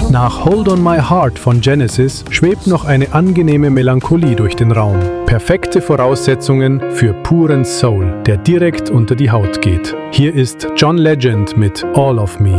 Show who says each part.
Speaker 1: Nach Hold on My Heart von Genesis schwebt noch eine angenehme Melancholie durch den Raum. Perfekte Voraussetzungen für puren Soul, der direkt unter die Haut geht. Hier ist John Legend mit All of Me.